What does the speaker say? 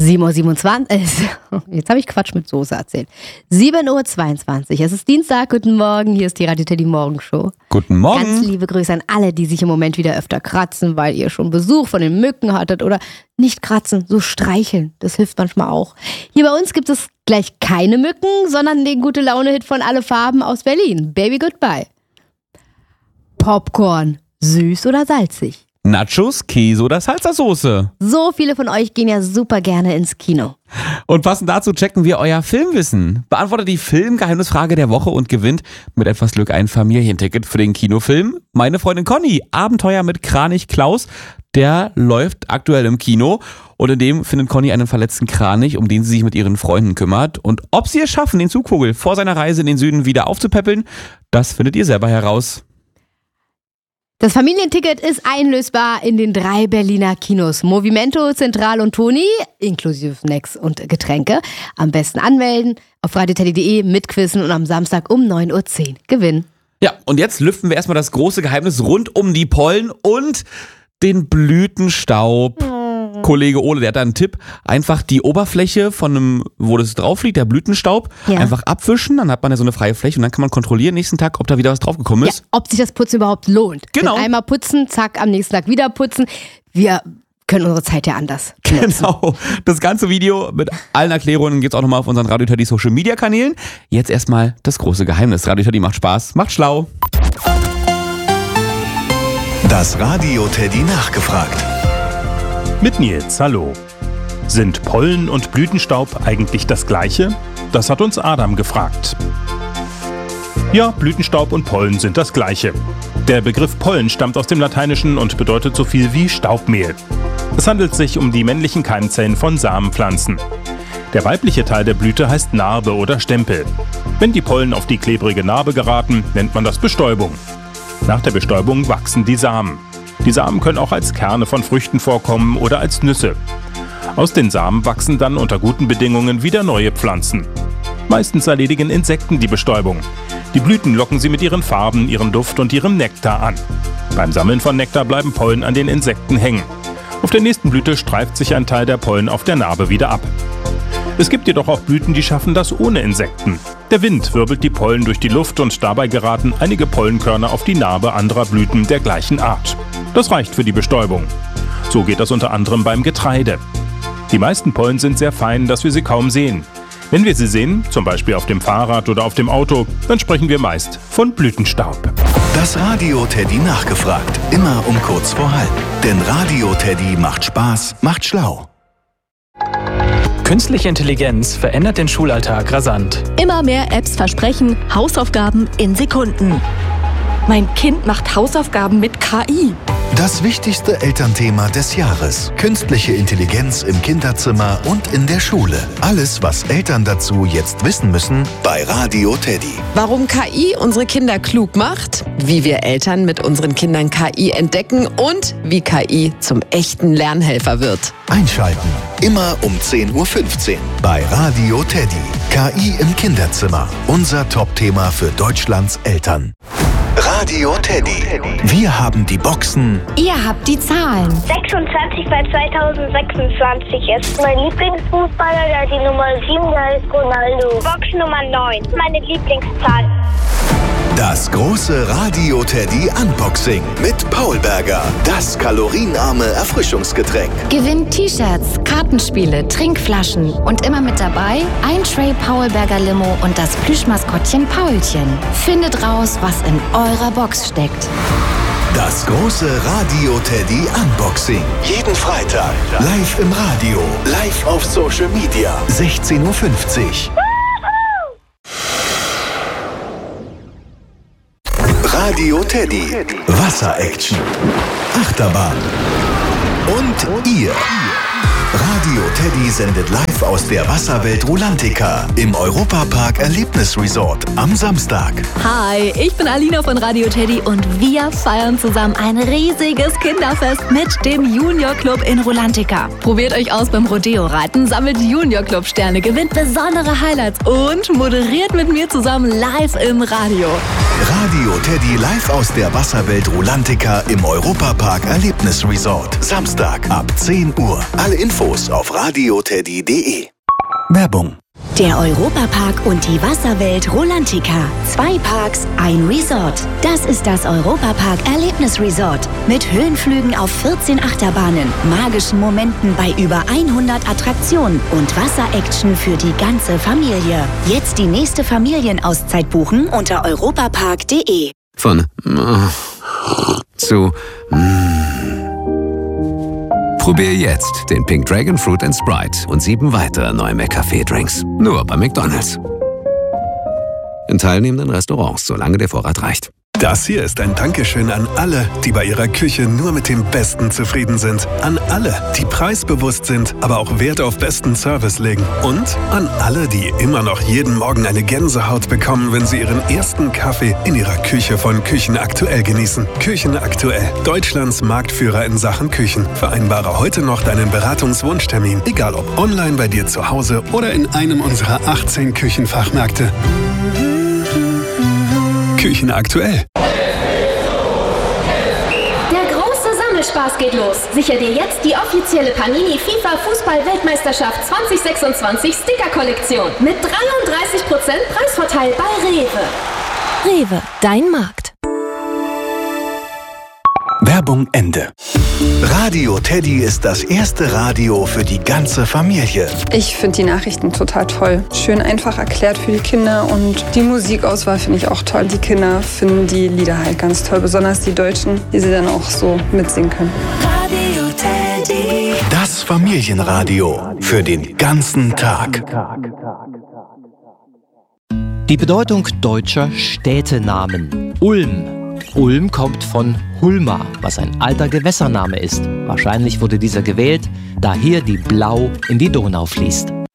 7:27 Uhr. Jetzt habe ich Quatsch mit Soße erzählt. 7:22 Uhr. Es ist Dienstag. Guten Morgen. Hier ist die Radio Teddy Morgenshow. Guten Morgen. Ganz liebe Grüße an alle, die sich im Moment wieder öfter kratzen, weil ihr schon Besuch von den Mücken hattet. Oder nicht kratzen, so streicheln. Das hilft manchmal auch. Hier bei uns gibt es gleich keine Mücken, sondern den Gute-Laune-Hit von Alle Farben aus Berlin. Baby Goodbye. Popcorn. Süß oder salzig? Nachos, Käse oder Salsa-Soße? So viele von euch gehen ja super gerne ins Kino. Und passend dazu checken wir euer Filmwissen. Beantwortet die Filmgeheimnisfrage der Woche und gewinnt mit etwas Glück ein Familienticket für den Kinofilm Meine Freundin Conny, Abenteuer mit Kranich Klaus. Der läuft aktuell im Kino und in dem findet Conny einen verletzten Kranich, um den sie sich mit ihren Freunden kümmert. Und ob sie es schaffen, den Zugvogel vor seiner Reise in den Süden wieder aufzupäppeln, das findet ihr selber heraus. Das Familienticket ist einlösbar in den 3 Berliner Kinos. Movimento, Central und Toni, inklusive Snacks und Getränke. Am besten anmelden auf radioteddy.de, mitquissen und am Samstag um 9:10 Uhr gewinnen. Ja, und jetzt lüften wir erstmal das große Geheimnis rund um die Pollen und den Blütenstaub. Kollege Ole, der hat da einen Tipp. Einfach die Oberfläche von einem, wo das drauf liegt, der Blütenstaub, einfach abwischen. Dann hat man ja so eine freie Fläche und dann kann man kontrollieren nächsten Tag, ob da wieder was draufgekommen ist. Ja, ob sich das Putzen überhaupt lohnt. Genau. Einmal putzen, zack, am nächsten Tag wieder putzen. Wir können unsere Zeit ja anders nutzen. Genau. Das ganze Video mit allen Erklärungen gibt's auch nochmal auf unseren Radio Teddy Social Media Kanälen. Jetzt erstmal das große Geheimnis. Radio Teddy macht Spaß, macht schlau. Das Radio Teddy nachgefragt. Mit Nils, hallo. Sind Pollen und Blütenstaub eigentlich das Gleiche? Das hat uns Adam gefragt. Ja, Blütenstaub und Pollen sind das Gleiche. Der Begriff Pollen stammt aus dem Lateinischen und bedeutet so viel wie Staubmehl. Es handelt sich um die männlichen Keimzellen von Samenpflanzen. Der weibliche Teil der Blüte heißt Narbe oder Stempel. Wenn die Pollen auf die klebrige Narbe geraten, nennt man das Bestäubung. Nach der Bestäubung wachsen die Samen. Die Samen können auch als Kerne von Früchten vorkommen oder als Nüsse. Aus den Samen wachsen dann unter guten Bedingungen wieder neue Pflanzen. Meistens erledigen Insekten die Bestäubung. Die Blüten locken sie mit ihren Farben, ihrem Duft und ihrem Nektar an. Beim Sammeln von Nektar bleiben Pollen an den Insekten hängen. Auf der nächsten Blüte streift sich ein Teil der Pollen auf der Narbe wieder ab. Es gibt jedoch auch Blüten, die schaffen das ohne Insekten. Der Wind wirbelt die Pollen durch die Luft und dabei geraten einige Pollenkörner auf die Narbe anderer Blüten der gleichen Art. Das reicht für die Bestäubung. So geht das unter anderem beim Getreide. Die meisten Pollen sind sehr fein, dass wir sie kaum sehen. Wenn wir sie sehen, zum Beispiel auf dem Fahrrad oder auf dem Auto, dann sprechen wir meist von Blütenstaub. Das Radio Teddy nachgefragt. Immer um kurz vor halb. Denn Radio Teddy macht Spaß, macht schlau. Künstliche Intelligenz verändert den Schulalltag rasant. Immer mehr Apps versprechen Hausaufgaben in Sekunden. Mein Kind macht Hausaufgaben mit KI. Das wichtigste Elternthema des Jahres. Künstliche Intelligenz im Kinderzimmer und in der Schule. Alles, was Eltern dazu jetzt wissen müssen, bei Radio Teddy. Warum KI unsere Kinder klug macht, wie wir Eltern mit unseren Kindern KI entdecken und wie KI zum echten Lernhelfer wird. Einschalten. Immer um 10:15 Uhr bei Radio Teddy. KI im Kinderzimmer. Unser Top-Thema für Deutschlands Eltern. Radio Teddy. Wir haben die Boxen. Ihr habt die Zahlen. 26 bei 2026 ist mein Lieblingsfußballer, der die Nummer 7 heißt Ronaldo. Box Nummer 9, meine Lieblingszahl. Das große Radio Teddy Unboxing mit Paul Berger. Das kalorienarme Erfrischungsgetränk. Gewinnt T-Shirts, Kartenspiele, Trinkflaschen und immer mit dabei ein Tray Paul Berger Limo und das Plüschmaskottchen Paulchen. Findet raus, was in eurer Box steckt. Das große Radio Teddy Unboxing. Jeden Freitag. Live im Radio. Live auf Social Media. 16:50 Uhr. Radio Teddy. Wasser-Action. Achterbahn. Und ihr. Radio Teddy sendet live aus der Wasserwelt Rulantica im Europapark Erlebnisresort am Samstag. Hi, ich bin Alina von Radio Teddy und wir feiern zusammen ein riesiges Kinderfest mit dem Junior Club in Rulantica. Probiert euch aus beim Rodeo-Reiten, sammelt Junior Club Sterne, gewinnt besondere Highlights und moderiert mit mir zusammen live im Radio. Radio Teddy live aus der Wasserwelt Rulantica im Europapark Erlebnisresort. Samstag ab 10 Uhr. Alle Infos Infos auf radioteddy.de. Werbung. Der Europapark und die Wasserwelt Rolantica. 2 Parks, ein Resort. Das ist das Europapark-Erlebnisresort. Mit Höhenflügen auf 14 Achterbahnen, magischen Momenten bei über 100 Attraktionen und Wasseraction für die ganze Familie. Jetzt die nächste Familienauszeit buchen unter europapark.de. Von zu Probier jetzt den Pink Dragon Fruit & Sprite und 7 weitere neue McCafé-Drinks. Nur bei McDonald's. In teilnehmenden Restaurants, solange der Vorrat reicht. Das hier ist ein Dankeschön an alle, die bei ihrer Küche nur mit dem Besten zufrieden sind. An alle, die preisbewusst sind, aber auch Wert auf besten Service legen. Und an alle, die immer noch jeden Morgen eine Gänsehaut bekommen, wenn sie ihren ersten Kaffee in ihrer Küche von Küchen Aktuell genießen. Küchen Aktuell, Deutschlands Marktführer in Sachen Küchen. Vereinbare heute noch deinen Beratungswunschtermin, egal ob online bei dir zu Hause oder in einem unserer 18 Küchenfachmärkte. Küchen Aktuell. Der große Sammelspaß geht los. Sicher dir jetzt die offizielle Panini FIFA Fußball-Weltmeisterschaft 2026 Sticker-Kollektion mit 33% Preisvorteil bei Rewe. Rewe, dein Markt. Werbung Ende. Radio Teddy ist das erste Radio für die ganze Familie. Ich finde die Nachrichten total toll. Schön einfach erklärt für die Kinder und die Musikauswahl finde ich auch toll. Die Kinder finden die Lieder halt ganz toll, besonders die Deutschen, die sie dann auch so mitsingen können. Radio Teddy. Das Familienradio für den ganzen Tag. Die Bedeutung deutscher Städtenamen. Ulm. Ulm kommt von Hulma, was ein alter Gewässername ist. Wahrscheinlich wurde dieser gewählt, da hier die Blau in die Donau fließt.